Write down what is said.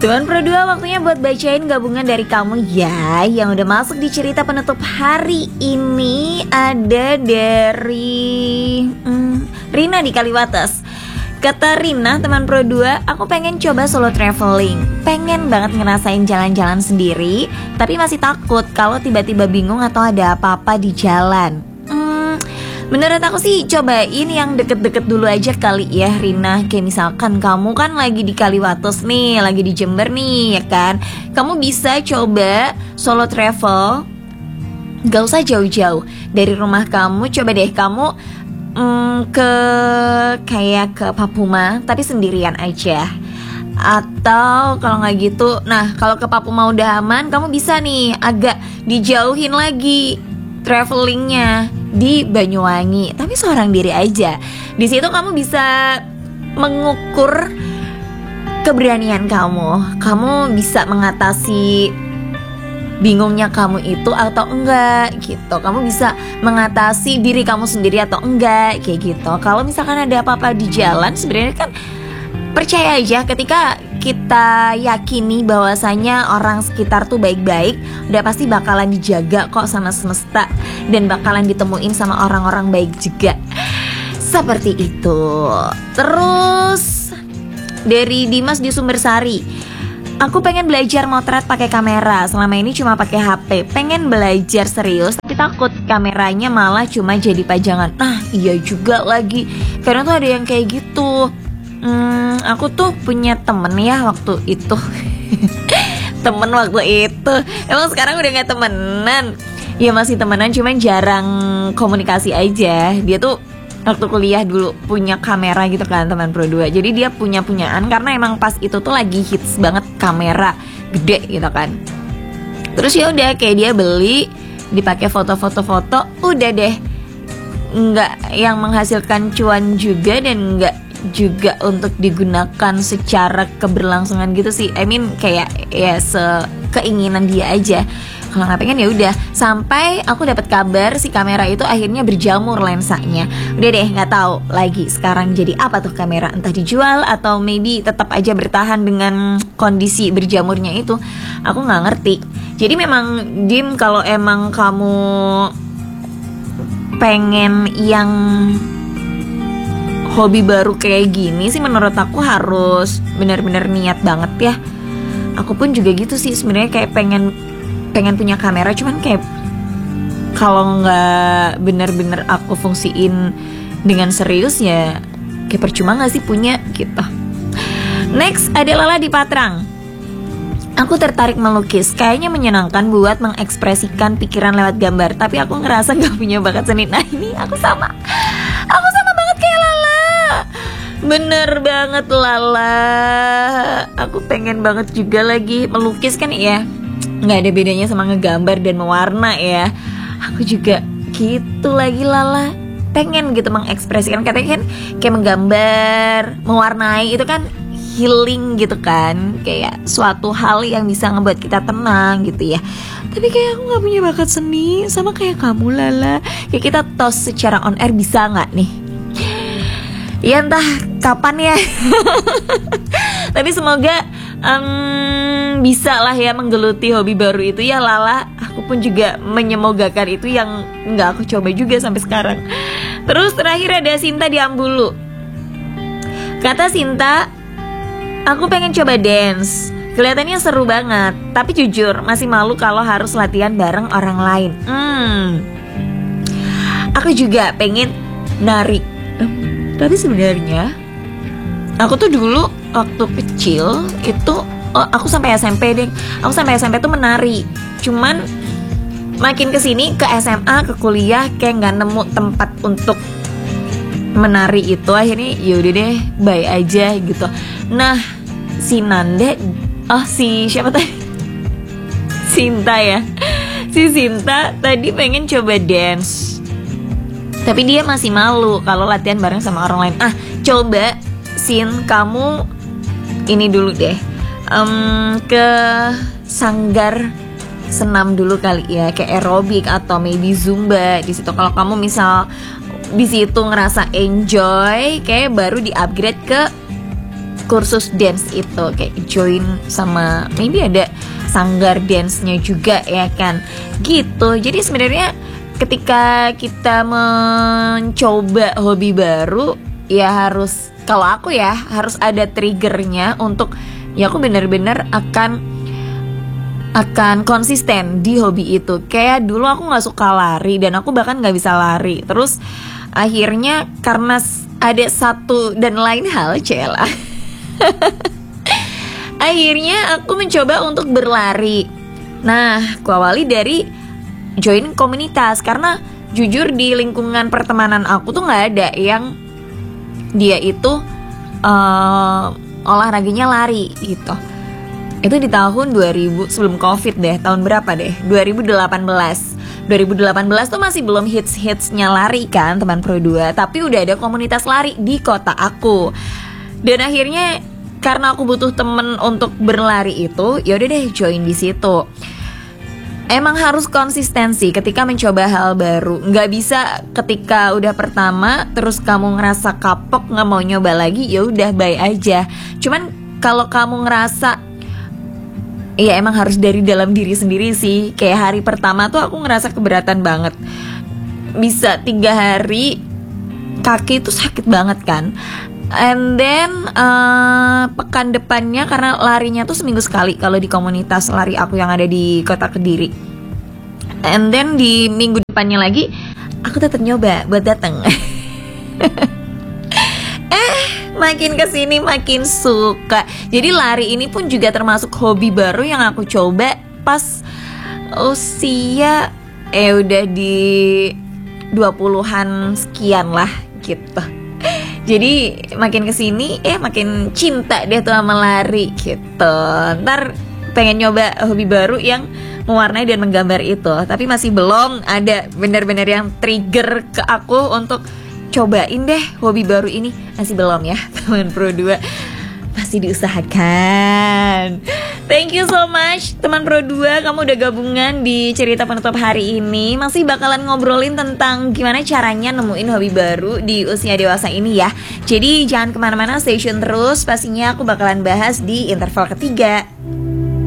Teman Pro 2, waktunya buat bacain gabungan dari kamu ya. Yang udah masuk di cerita penutup hari ini ada dari Rina di Kaliwates. Kata Rina, teman Pro 2, aku pengen coba solo traveling. Pengen banget ngerasain jalan-jalan sendiri, tapi masih takut kalau tiba-tiba bingung atau ada apa-apa di jalan. Menurut aku sih cobain yang deket-deket dulu aja kali ya Rina. Kayak misalkan kamu kan lagi di Kaliwates nih, lagi di Jember nih ya kan. Kamu bisa coba solo travel. Gak usah jauh-jauh dari rumah kamu. Coba deh kamu ke Papuma tapi sendirian aja. Atau kalau nggak gitu, nah kalau ke Papuma udah aman, kamu bisa nih agak dijauhin lagi travelingnya di Banyuwangi, tapi seorang diri aja. Di situ kamu bisa mengukur keberanian kamu. Kamu bisa mengatasi bingungnya kamu itu atau enggak gitu. Kamu bisa mengatasi diri kamu sendiri atau enggak kayak gitu. Kalau misalkan ada apa-apa di jalan, sebenarnya kan percaya aja ketika kita yakini bahwasanya orang sekitar tuh baik-baik, udah pasti bakalan dijaga kok sama semesta dan bakalan ditemuin sama orang-orang baik juga. Seperti itu. Terus dari Dimas di Sumbersari, aku pengen belajar motret pakai kamera. Selama ini cuma pakai HP. Pengen belajar serius tapi takut kameranya malah cuma jadi pajangan. Nah iya juga lagi, karena tuh ada yang kayak gitu. Aku tuh punya temen ya waktu itu. Temen waktu itu. Emang sekarang udah gak temenan. Ya masih temenan, cuman jarang komunikasi aja. Dia tuh waktu kuliah dulu punya kamera gitu kan, teman Pro 2. Jadi dia punyaan karena emang pas itu tuh lagi hits banget kamera gede gitu kan. Terus ya udah kayak dia beli, dipakai foto-foto, udah deh. Nggak yang menghasilkan cuan juga dan nggak juga untuk digunakan secara keberlangsungan gitu sih. I mean kayak ya sekeinginan dia aja. Kalau nggak pengen ya udah. Sampai aku dapat kabar si kamera itu akhirnya berjamur lensanya. Udah deh nggak tahu lagi sekarang jadi apa tuh kamera, entah dijual atau maybe tetap aja bertahan dengan kondisi berjamurnya itu. Aku nggak ngerti. Jadi memang Dim, kalau emang kamu pengen yang hobi baru kayak gini sih, menurut aku harus benar-benar niat banget ya. Aku pun juga gitu sih sebenarnya, kayak pengen punya kamera, cuman kayak kalau nggak benar-benar aku fungsiin dengan serius ya kayak percuma nggak sih punya gitu. Next ada Lala di Patrang. Aku tertarik melukis, kayaknya menyenangkan buat mengekspresikan pikiran lewat gambar. Tapi aku ngerasa gak punya bakat seni. Nah ini aku sama banget kayak Lala. Bener banget Lala. Aku pengen banget juga lagi melukis kan ya. Gak ada bedanya sama ngegambar dan mewarna ya. Aku juga gitu lagi Lala. Pengen gitu mengekspresikan, katanya kan kayak menggambar, mewarnai itu kan healing gitu kan, kayak suatu hal yang bisa ngebuat kita tenang gitu ya. Tapi kayak aku gak punya bakat seni, sama kayak kamu Lala. Kayak kita tos secara on air bisa gak nih? Ya entah kapan ya. Tapi semoga bisa lah ya menggeluti hobi baru itu ya Lala. Aku pun juga menyemogakan itu yang gak aku coba juga sampai sekarang. Terus terakhir ada Sinta di Ambulu. Kata Sinta, aku pengen coba dance. Kelihatannya seru banget. Tapi jujur masih malu kalau harus latihan bareng orang lain. Aku juga pengen nari. Tapi sebenarnya aku tuh dulu waktu kecil itu aku sampai SMP deh. Aku sampai SMP tuh menari. Cuman makin kesini ke SMA, ke kuliah kayak nggak nemu tempat untuk menari itu. Akhirnya yaudah deh, bye aja gitu. Nah si Nanda, si siapa tadi? Sinta ya. Si Sinta tadi pengen coba dance, tapi dia masih malu kalau latihan bareng sama orang lain. Coba Sin, kamu ini dulu deh, ke sanggar senam dulu kali ya, kayak aerobik atau maybe zumba di situ. Kalau kamu misal di situ ngerasa enjoy, kayak baru di upgrade ke kursus dance itu, kayak join sama maybe ada sanggar dance-nya juga ya kan, gitu. Jadi sebenarnya ketika kita mencoba hobi baru ya harus, kalau aku ya harus ada triggernya untuk ya aku benar-benar akan konsisten di hobi itu. Kayak dulu aku nggak suka lari dan aku bahkan nggak bisa lari. Terus akhirnya karena ada satu dan lain hal, Cela, akhirnya aku mencoba untuk berlari. Nah, aku awali dari join komunitas, karena jujur di lingkungan pertemanan aku tuh nggak ada yang dia itu olahraganya lari gitu. Itu di tahun 2000, sebelum covid deh, tahun berapa deh, 2018 tuh masih belum hits-hitsnya lari kan teman Pro 2, tapi udah ada komunitas lari di kota aku. Dan akhirnya karena aku butuh temen untuk berlari itu, ya udah deh join di situ. Emang harus konsistensi ketika mencoba hal baru. Nggak bisa ketika udah pertama terus kamu ngerasa kapok nggak mau nyoba lagi, ya udah bye aja. Cuman kalau kamu ngerasa, ya emang harus dari dalam diri sendiri sih. Kayak hari pertama tuh aku ngerasa keberatan banget. Bisa 3 hari kaki tuh sakit banget kan. And then pekan depannya, karena larinya tuh seminggu sekali kalau di komunitas lari aku yang ada di kota Kediri. And then di minggu depannya lagi aku tetap nyoba buat datang. Makin kesini makin suka. Jadi lari ini pun juga termasuk hobi baru yang aku coba pas usia udah di 20-an sekian lah gitu. Jadi makin kesini makin cinta deh tuh sama lari gitu. Ntar pengen nyoba hobi baru yang mewarnai dan menggambar itu, tapi masih belum ada benar-benar yang trigger ke aku untuk cobain deh hobi baru ini. Masih belum ya teman Pro 2, masih diusahakan. Thank you so much teman Pro 2, kamu udah gabungan di cerita penutup hari ini. Masih bakalan ngobrolin tentang gimana caranya nemuin hobi baru di usia dewasa ini ya. Jadi jangan kemana-mana, stay tune terus. Pastinya aku bakalan bahas di interval ketiga.